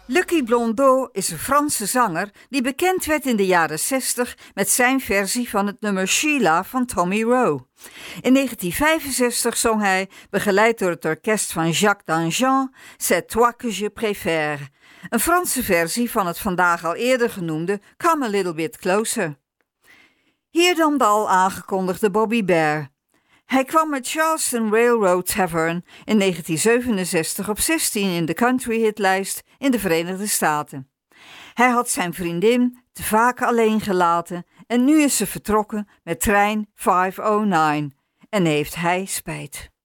Lucky Blondeau is een Franse zanger die bekend werd in de jaren 60 met zijn versie van het nummer Sheila van Tommy Roe. In 1965 zong hij, begeleid door het orkest van Jacques Dangean, C'est toi que je préfère, een Franse versie van het vandaag al eerder genoemde Come a Little Bit Closer. Hier dan de al aangekondigde Bobby Bare. Hij kwam met Charleston Railroad Tavern in 1967 op 16 in de country hitlijst in de Verenigde Staten. Hij had zijn vriendin te vaak alleen gelaten en nu is ze vertrokken met trein 509 en heeft hij spijt.